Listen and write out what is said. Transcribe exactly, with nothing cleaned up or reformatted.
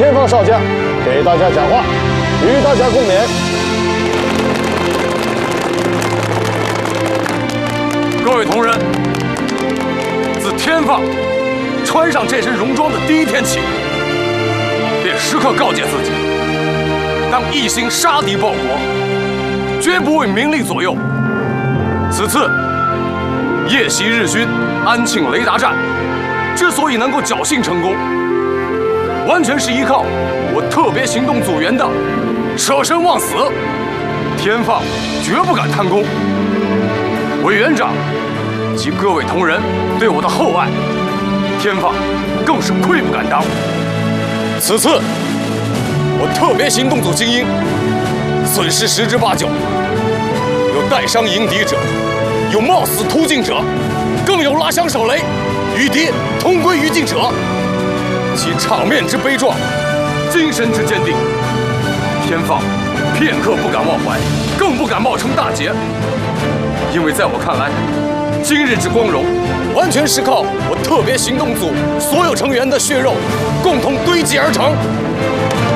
天放少将给大家讲话，与大家共勉。 各位同仁，自天放穿上这身戎装的第一天起，便时刻告诫自己，当一心杀敌报国，绝不为名利左右。此次夜袭日军安庆雷达站，之所以能够侥幸成功，完全是依靠我特别行动组员的舍生忘死。天放绝不敢贪功，委员长及各位同仁对我的厚爱，天放更是愧不敢当。此次我特别行动组精英损失十之八九，有带伤迎敌者，有冒死突进者，更有拉响手雷与敌同归于尽者。其场面之悲壮，精神之坚定，天放片刻不敢忘怀，更不敢冒称大捷。因为在我看来，今日之光荣，完全是靠我特别行动组所有成员的血肉共同堆积而成。